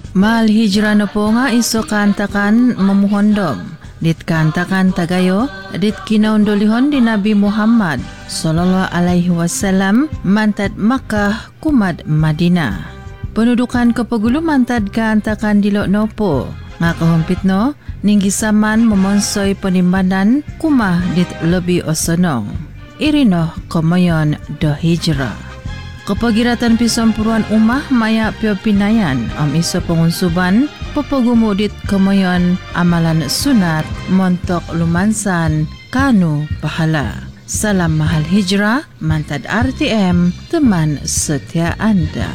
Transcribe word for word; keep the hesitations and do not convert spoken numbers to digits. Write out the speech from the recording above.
Mahal hijrah na po nga iso kantakan mamuhondom. Dit kantakan tagayo, dit kinaundolihon di Nabi Muhammad sallallahu alaihi wasallam mantad Makkah kumad Madinah. Pendudukan kepegulo mantad kantakan dilok nopo. Nga kahumpit no, ninggi saman memonsoy penimbanan kumah dit lebih osonong. Irino komoyon do hijrah. Kepagiratan pisampuruan umah maya pio pinayan om iso pengunsuban pepagumudit kemoyon amalan sunat montok lumansan kanu pahala. Salam mahal hijrah mantad R T M teman setia Anda.